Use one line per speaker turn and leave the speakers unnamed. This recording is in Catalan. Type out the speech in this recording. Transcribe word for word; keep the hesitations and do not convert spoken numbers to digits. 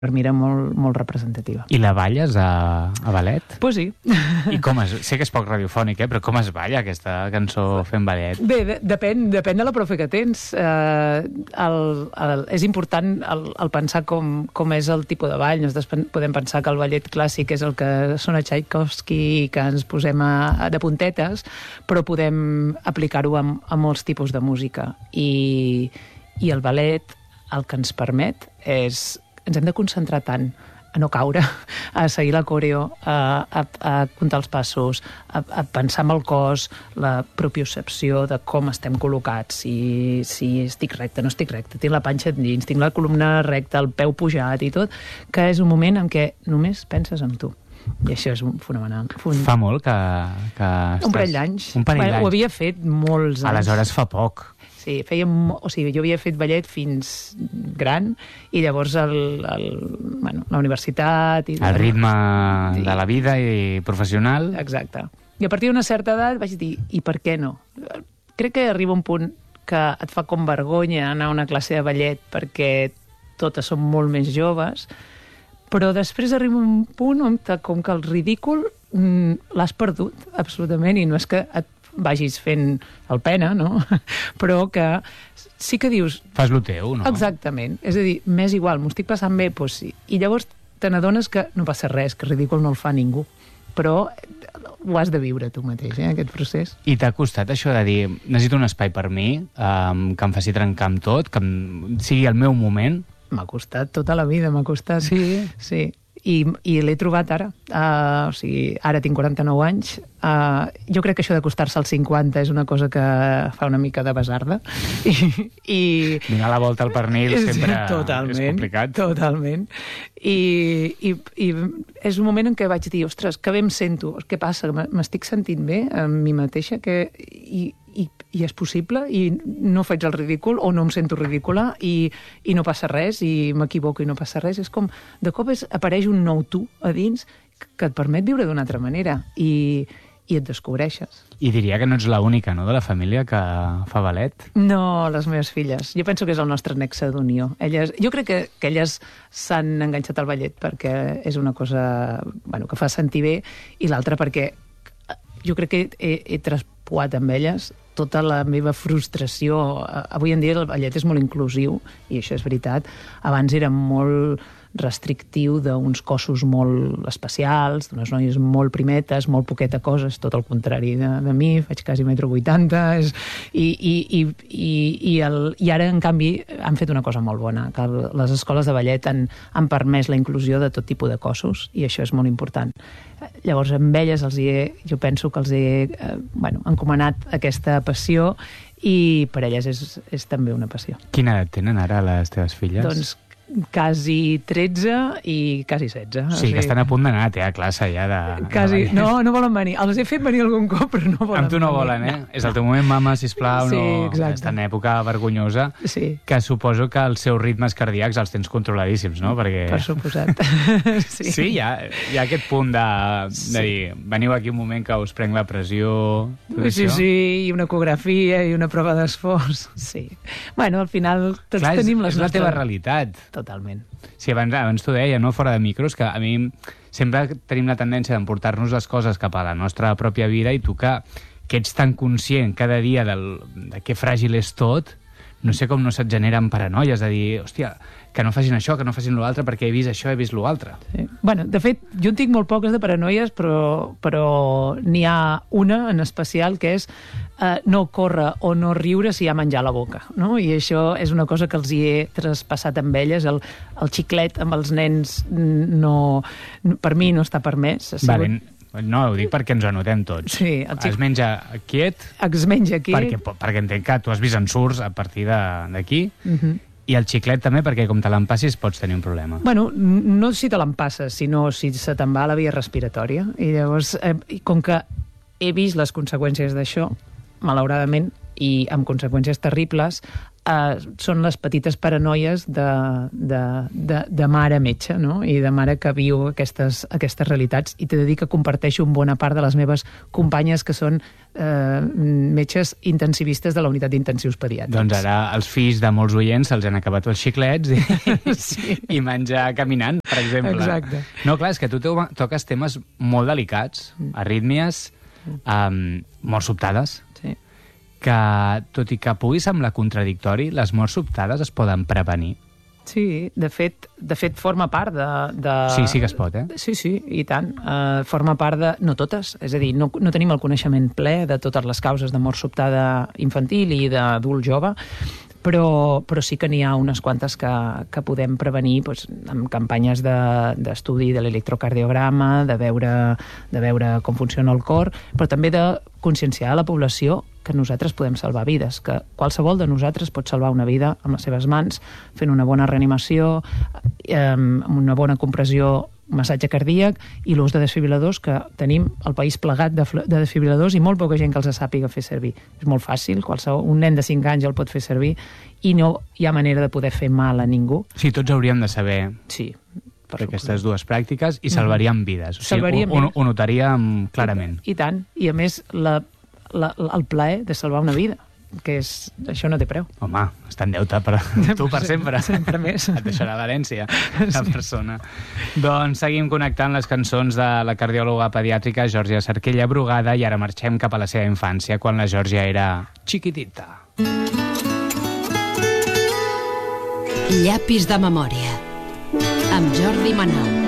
per mi era molt, molt representativa.
I la balles a, a ballet?
Pues sí.
I com es... Sé que és poc radiofònic, eh? Però com es balla aquesta cançó fent ballet?
Bé, de, depèn, depèn de la profe que tens. Eh, el, el, és important el, el pensar com, com és el tipus de ball. Nosaltres podem pensar que el ballet clàssic és el que sona Tchaikovsky i que ens posem a, a de puntetes, però podem aplicar-ho a, a molts tipus de música. I, i el ballet el que ens permet és... Ens hem de concentrar tant a no caure, a seguir la coreo, a, a, a comptar els passos, a, a pensar amb el cos, la propiocepció de com estem col·locats, si, si estic recte, no estic recte, tinc la panxa dins, tinc la columna recta, el peu pujat i tot, que és un moment en què només penses en tu. I això és fonamental. Fun...
Fa molt que... que
un parell d'anys.
Un parell d'anys.
Ho havia fet molts anys.
Aleshores fa poc.
Sí, feia, o sigui, jo havia fet ballet fins gran i llavors el, el, bueno, la universitat... I,
el ritme
i,
de la vida i professional.
Exacte. I a partir d'una certa edat vaig dir, i per què no? Crec que arriba un punt que et fa com vergonya anar a una classe de ballet perquè totes són molt més joves, però després arriba un punt on com que el ridícul l'has perdut absolutament i no és que et vagis fent el pena, no? Però que sí que dius...
Fas lo teu, no?
Exactament. És a dir, m'és igual, m'ho estic passant bé, doncs sí. I llavors te n'adones que no passa res, que ridícul no el fa ningú. Però ho has de viure tu mateix, eh, aquest procés.
I t'ha costat això de dir, necessito un espai per mi, um, que em faci trencar amb tot, que em... sigui el meu moment?
M'ha costat tota la vida, m'ha costat. Sí? Sí. I, i l'he trobat ara. Uh, o sigui, ara tinc quaranta-nou anys. Uh, jo crec que això d'acostar-se als cinquanta és una cosa que fa una mica de besarda. I, i...
Donar la volta al pernil sempre
totalment,
és complicat.
Totalment. I, i, I és un moment en què vaig dir, ostres, que bé em sento, què passa? M'estic sentint bé amb mi mateixa? Que... I, i, i és possible, i no faig el ridícul o no em sento ridícula i, i no passa res, i m'equivoco i no passa res. És com, de cop és, apareix un nou tu a dins que et permet viure d'una altra manera i, i et descobreixes.
I diria que no ets l'única, no?, de la família que fa ballet.
No, les meves filles. Jo penso que és el nostre nexe d'unió. Elles, jo crec que, que elles s'han enganxat al ballet perquè és una cosa, bueno, que fa sentir bé, i l'altra perquè jo crec que he, he traspuat amb elles tota la meva frustració. Avui en dia el ballet és molt inclusiu, i això és veritat. Abans era molt restrictiu d'uns cossos molt especials, d'unes noies molt primetes, molt poqueta cosa, és tot el contrari de, de mi, faig quasi metro vuitanta, és, i, i, i, i, i, el, i ara, en canvi, han fet una cosa molt bona, que les escoles de ballet han, han permès la inclusió de tot tipus de cossos, i això és molt important. Llavors, amb elles els hi he, jo penso que els he eh, bueno, encomanat aquesta passió, i per elles és, és també una passió.
Quina edat tenen ara les teves filles?
Doncs quasi tretze i quasi setze.
Sí, o sigui, que estan a punt d'anar a teatre, classe ja de...
Quasi,
de
no, no volen venir. Els he fet venir algun cop, però no volen venir.
Amb tu no volen, eh? No. És el teu moment, mama, sisplau,
sí,
no...
exacte.
Està en època vergonyosa,
sí.
Que suposo que els seus ritmes cardíacs els tens controladíssims, no? Perquè...
Per suposat.
Sí, sí hi, ha, hi ha aquest punt de, de sí. dir, veniu aquí un moment que us prenc la pressió...
Sí, això. Sí, i una ecografia i una prova d'esforç. Sí. Bueno, al final tots
clar,
tenim
és,
les
és
nostres...
la teva realitat.
Totalment.
Sí, abans, abans t'ho deia, no? Fora de micros, que a mi sempre tenim la tendència d'emportar-nos les coses cap a la nostra pròpia vida, i tu que, que ets tan conscient cada dia del, de que fràgil és tot, no sé com no se't generen paranoies de dir, hòstia, que no facin això, que no facin l'altre, perquè he vist això, he vist l'altre.
Sí. Bueno, de fet, jo en tinc molt poques de paranoies, però, però n'hi ha una en especial que és eh, no córrer o no riure si hi ha menjar a la boca, no? I això és una cosa que els hi he traspassat amb elles. El, el xiclet amb els nens no, per mi no està permès.
Vale. No, ho dic perquè ens ho anotem tots.
Sí, el xic...
Es menja quiet.
Es menja quiet.
Perquè, perquè entenc que tu has vist ensurts a partir d'aquí.
Uh -huh.
I el xiclet també, perquè com te l'empassis pots tenir un problema.
Bueno, no si te l'empasses, sinó si se te'n va a la via respiratòria. I llavors, eh, com que he vist les conseqüències d'això, malauradament, i amb conseqüències terribles, eh, són les petites paranoies de, de, de, de mare metge, no? I de mare que viu aquestes, aquestes realitats, i t'he de dir que comparteixo amb bona part de les meves companyes que són eh, metges intensivistes de la unitat d'intensius pediàtrics.
Doncs ara els fills de molts oients se'ls han acabat els xiclets i,
sí.
i menjar caminant, per exemple.
Exacte.
No, clar, és que tu toques temes molt delicats, arrítmies, um, morts sobtades,
Sí.
que, tot i que pugui semblar contradictori, les morts sobtades es poden prevenir.
Sí, de fet, de fet forma part de, de...
Sí, sí que es pot, eh?
Sí, sí, i tant. Uh, forma part de... No totes, és a dir, no, no tenim el coneixement ple de totes les causes de mort sobtada infantil i d'adult jove, però, però sí que n'hi ha unes quantes que, que podem prevenir doncs, amb campanyes d'estudi de, de l'electrocardiograma, de veure, de veure com funciona el cor, però també de conscienciar a la població que nosaltres podem salvar vides, que qualsevol de nosaltres pot salvar una vida amb les seves mans, fent una bona reanimació, eh, amb una bona compressió, massatge cardíac i l'ús de desfibriladors, que tenim el país plegat de, de desfibriladors i molt poca gent que els sàpiga fer servir. És molt fàcil, qualsevol, un nen de cinc anys el pot fer servir i no hi ha manera de poder fer mal a ningú.
Sí, tots hauríem de saber
sí,
per aquestes dues pràctiques i salvaríem vides. O sigui,
Salvaríem
ho, ho, ho notaríem clarament.
I, i tant. I a més, la, la, el plaer de salvar una vida, que és, això no té preu.
Home, està en deute per tu per sempre.
Sempre més.
Et deixarà l'herència, la persona. Doncs seguim connectant les cançons de la cardiòloga pediàtrica Geòrgia Cerquella Brugada i ara marxem cap a la seva infància, quan la Geòrgia era xiquitita.
Llapis de memòria, amb Jordi Manal.